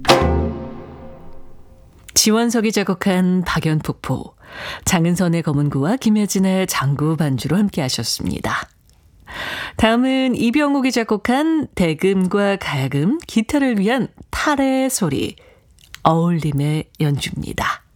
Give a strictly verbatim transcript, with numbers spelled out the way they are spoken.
지원석이 작곡한 박연폭포, 장은선의 검은구와 김혜진의 장구 반주로 함께 하셨습니다. 다음은 이병욱이 작곡한 대금과 가야금, 기타를 위한 탈의 소리, 어울림의 연주입니다.